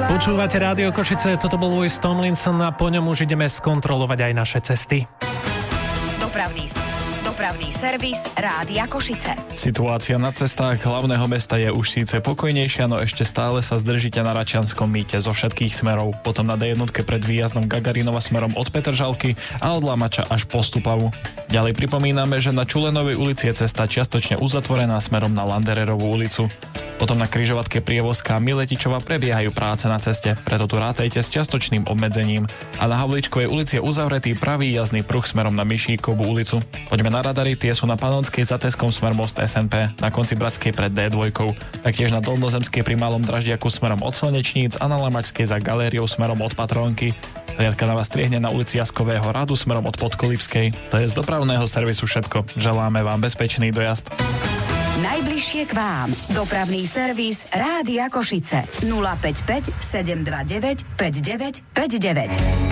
Počúvate Rádio Košice, toto bol Louis Tomlinson a po ňom už ideme skontrolovať aj naše cesty. Dopravný servis Rádia Košice. Situácia na cestách hlavného mesta je už síce pokojnejšia, no ešte stále sa zdržíte na Račianskom mýte zo všetkých smerov, potom na D1 pred výjazdom Gagarinova smerom od Petržalky a od Lamača až po Stupavu. Ďalej pripomíname, že na Čulenovej ulici je cesta čiastočne uzatvorená smerom na Landererovú ulicu. Potom na križovatke Prievozka a Miletičova prebiehajú práce na ceste, preto tu rátajte s čiastočným obmedzením. A na Havlíčkovej ulici je uzavretý pravý jazdný pruh smerom na Myšíkovú ulicu. Poďme na radary, tie sú na Panonskej za Teskom smer most SNP, na konci Bratskej pred D2, taktiež na Dolnozemskej pri Malom Draždiaku smerom od Slnečníc a na Lamačskej za Galériou smerom od Patrónky. Riadka na vás striehne na ulici Jaskového hradu smerom od Podkolipskej. To je z dopravného servisu všetko. Želáme vám bezpečný dojazd. Najbližšie k vám. Dopravný servis Rádia Košice. 055 729 5959.